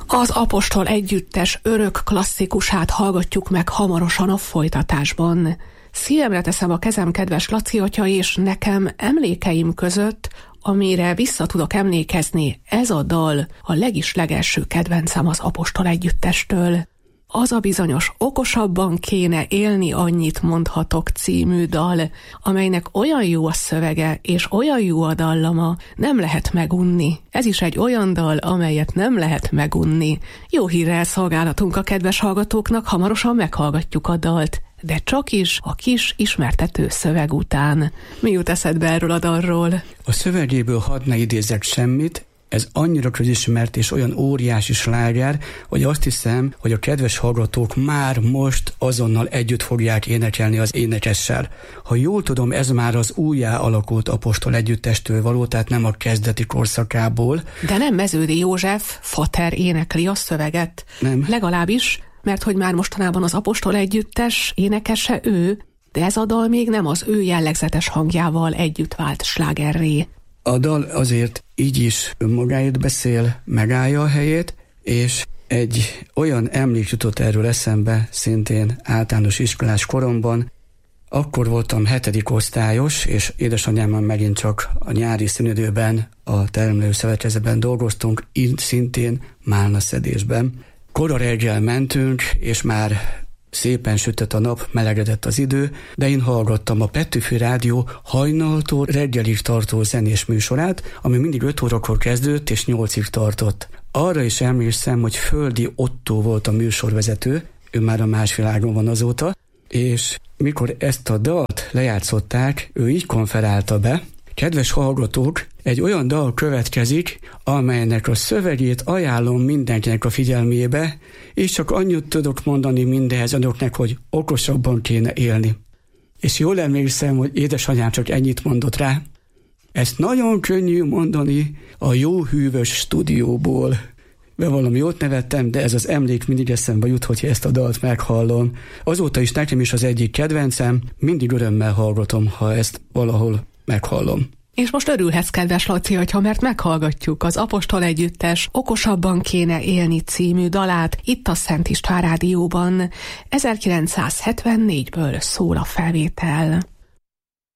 Az Apostol Együttes örök klasszikusát hallgatjuk meg hamarosan a folytatásban. Szívemre teszem a kezem, kedves Laci atya, és nekem emlékeim között, amire vissza tudok emlékezni, ez a dal a legelső kedvencem az Apostol Együttestől. Az a bizonyos Okosabban kéne élni, annyit mondhatok című dal, amelynek olyan jó a szövege és olyan jó a dallama, nem lehet megunni. Ez is egy olyan dal, amelyet nem lehet megunni. Jó hírrel szolgálatunk a kedves hallgatóknak, hamarosan meghallgatjuk a dalt, de csak is a kis ismertető szöveg után. Mi jut eszedbe erről a dalról? A szövegéből hadd ne idézzek semmit. Ez annyira közismert és olyan óriási sláger, hogy azt hiszem, hogy a kedves hallgatók már most azonnal együtt fogják énekelni az énekessel. Ha jól tudom, ez már az újjá alakult Apostol Együttestől való, tehát nem a kezdeti korszakából. De nem Meződi József Fater énekli a szöveget. Nem. Legalábbis, mert hogy már mostanában az Apostol Együttes énekese ő, de ez a dal még nem az ő jellegzetes hangjával együtt vált slágerré. A dal azért így is önmagáért beszél, megállja a helyét, és egy olyan emlék jutott erről eszembe, szintén általános iskolás koromban. Akkor voltam 7. osztályos, és édesanyámmal megint csak a nyári szünidőben a termelő szövetkezetben dolgoztunk, így szintén málnaszedésben. Kora reggel mentünk, és már szépen sütött a nap, melegedett az idő, de én hallgattam a Petőfi Rádió hajnaltól reggelig tartó zenés műsorát, ami mindig 5 órakor kezdődött és 8-ig tartott. Arra is emlékszem, hogy Földi Ottó volt a műsorvezető, ő már a más világon van azóta, és mikor ezt a dalt lejátszották, ő így konferálta be: kedves hallgatók, egy olyan dal következik, amelynek a szövegét ajánlom mindenkinek a figyelmébe, és csak annyit tudok mondani mindenhez önöknek, hogy okosabban kéne élni. És jól emlékszem, hogy édesanyám csak ennyit mondott rá: ezt nagyon könnyű mondani a jó hűvös stúdióból. Valami jót nevettem, de ez az emlék mindig eszembe jut, hogyha ezt a dalt meghallom. Azóta is nekem is az egyik kedvencem, mindig örömmel hallgatom, ha ezt valahol meghallom. És most örülhetsz, kedves Laci, hogyha mert meghallgatjuk az Apostol Együttes Okosabban kéne élni című dalát itt a Szent István Rádióban. 1974-ből szól a felvétel.